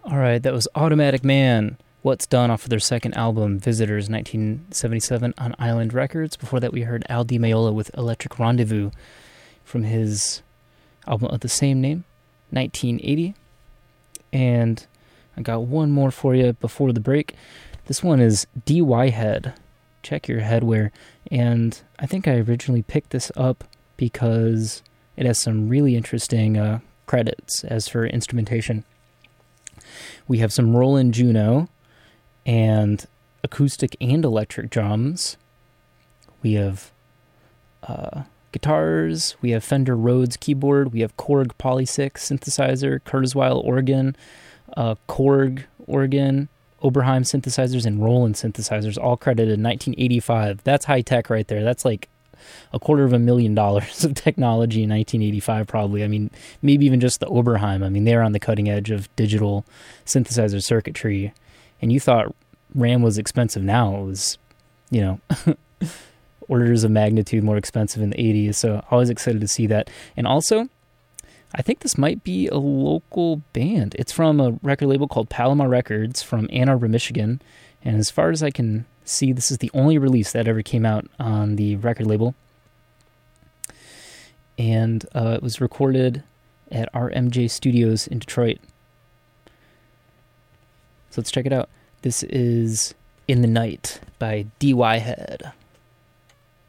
All right, that was Automatic Man. What's Done off of their second album, Visitors, 1977, on Island Records. Before that, we heard Al Di Meola with Electric Rendezvous from his album of the same name, 1980. And I got one more for you before the break. This one is DY Head. Check your headwear. And I think I originally picked this up because it has some really interesting credits as for instrumentation. We have some Roland Juno and acoustic and electric drums. We have guitars. We have Fender Rhodes keyboard. We have Korg Poly6 synthesizer, Kurzweil organ, Korg organ, Oberheim synthesizers, and Roland synthesizers, all credited in 1985. That's high tech right there. That's like $250,000 of technology in 1985, probably. I mean, maybe even just the Oberheim. I mean, they're on the cutting edge of digital synthesizer circuitry. And you thought RAM was expensive now. It was, orders of magnitude more expensive in the 80s. So always excited to see that. And also, I think this might be a local band. It's from a record label called Palomar Records from Ann Arbor, Michigan. And as far as I can see, this is the only release that ever came out on the record label. And it was recorded at RMJ Studios in Detroit. So let's check it out. This is In the Night by DY Head.